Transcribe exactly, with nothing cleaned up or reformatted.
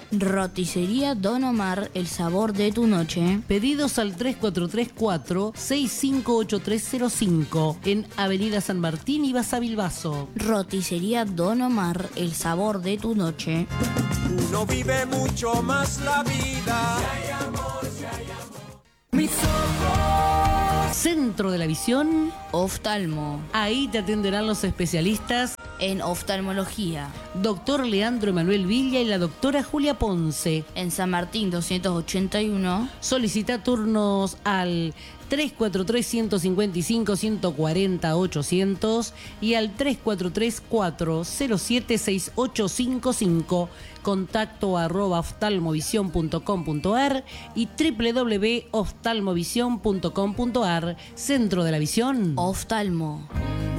Roticería Don Omar, el sabor de tu noche. Pedidos al tres cuatro tres cuatro, seis cinco ocho tres cero cinco en Avenida San Martín y Basavilbaso. Roticería Don Omar, el sabor de tu noche. Uno vive mucho más la vida. Si hay amor, si hay amor. Mis ojos. Centro de la Visión. Oftalmo. Ahí te atenderán los especialistas en oftalmología. Doctor Leandro Emanuel Villa y la doctora Julia Ponce. En San Martín doscientos ochenta y uno. Solicita turnos al tres cuatro tres, ciento cincuenta y cinco, ciento cuarenta, ochocientos y al tres cuatro tres cuatro cero siete seis ocho cinco cinco. Contacto arroba oftalmovisión punto com punto ar y doble u doble u doble u punto oftalmovisión punto com punto ar. Centro de la Visión. Oftalmo.